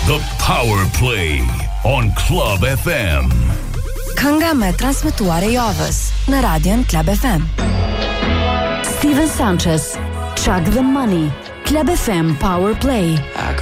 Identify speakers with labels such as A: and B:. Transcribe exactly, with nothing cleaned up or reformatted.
A: The Power Play on Club F M.
B: Kënga me transmetuar e javës në radion Club F M. Steven Sanchez, Chuck the Money, Club F M Power Play.